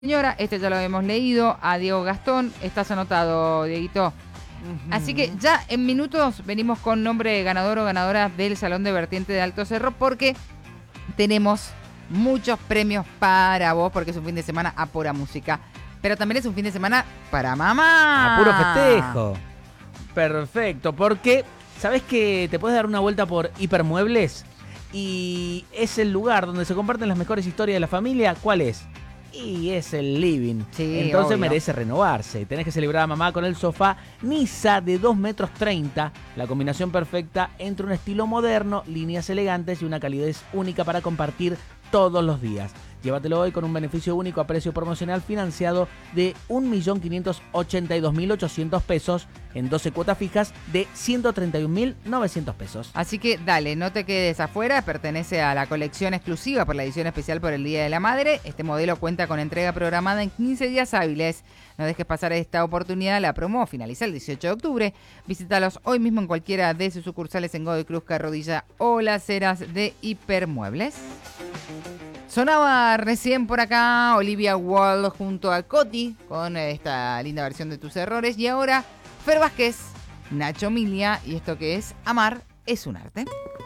Señora, este ya lo hemos leído, a Diego Gastón, estás anotado, Dieguito. Así que ya en minutos venimos con nombre de ganador o ganadora del Salón de Vertiente de Alto Cerro porque tenemos muchos premios para vos porque es un fin de semana a pura música. Pero también es un fin de semana para mamá. A puro festejo. Perfecto, porque ¿sabés que te puedes dar una vuelta por Hipermuebles? Y es el lugar donde se comparten las mejores historias de la familia. ¿Cuál es? Y es el living. Sí, entonces obvio. merece renovarse. Tenés que celebrar a mamá con el sofá Nisa de 2,30 metros. La combinación perfecta entre un estilo moderno, líneas elegantes y una calidez única para compartir todos los días. Llévatelo hoy con un beneficio único a precio promocional financiado de 1.582.800 pesos en 12 cuotas fijas de 131.900 pesos. Así que dale, no te quedes afuera, pertenece a la colección exclusiva por la edición especial por el Día de la Madre. Este modelo cuenta con entrega programada en 15 días hábiles. No dejes pasar esta oportunidad, la promo finaliza el 18 de octubre. Visítalos hoy mismo en cualquiera de sus sucursales en Godoy Cruz, Carrodilla o Las Heras de Hipermuebles. Sonaba recién por acá Olivia Wilde junto a Coti con esta linda versión de Tus Errores. Y ahora Fer Vázquez, Nacho Milia y esto que es Amar es un arte.